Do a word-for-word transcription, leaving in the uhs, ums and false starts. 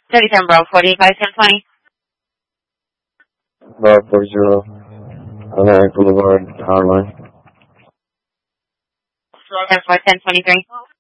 thirty-seven Bravo forty-eight five ten twenty. Bravo four zero. Atlantic Boulevard, Hotline. ten four ten twenty-three.